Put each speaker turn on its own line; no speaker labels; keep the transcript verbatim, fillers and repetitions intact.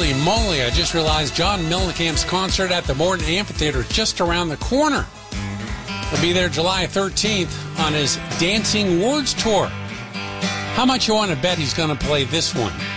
Holy moly, I just realized John Mellencamp's concert at the Morton Amphitheater is just around the corner. He'll be there July thirteenth on his Dancing Words Tour. How much you want to bet he's going to play this one?